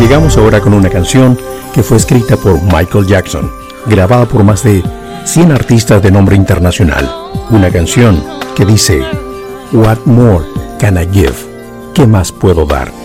Llegamos ahora con una canción que fue escrita por Michael Jackson, grabada por más de 100 artistas de nombre internacional. Una canción que dice: What more can I give? ¿Qué más puedo dar?